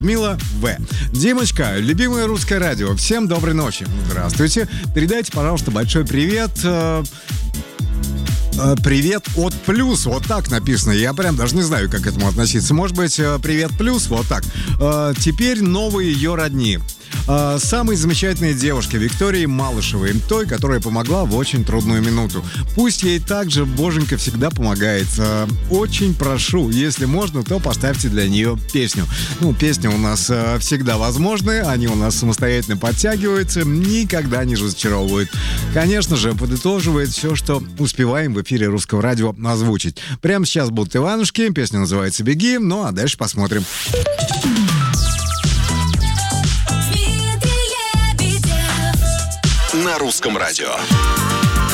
Мила В. Димочка, любимое русское радио, всем доброй ночи. Здравствуйте. Передайте, пожалуйста, большой привет. Привет от Плюс, вот так написано. Я прям даже не знаю, как к этому относиться. Может быть, привет Плюс, вот так. Теперь новые ее родни. Самой замечательной девушке Виктории Малышевой, той, которая помогла в очень трудную минуту. Пусть ей также Боженька всегда помогает. Очень прошу, если можно, то поставьте для нее песню. Песни у нас всегда возможны, они у нас самостоятельно подтягиваются, никогда не разочаровывают. Конечно же, подытоживает все, что успеваем в эфире Русского радио озвучить. Прямо сейчас будут Иванушки, песня называется «Беги», ну а дальше посмотрим. На Русском радио.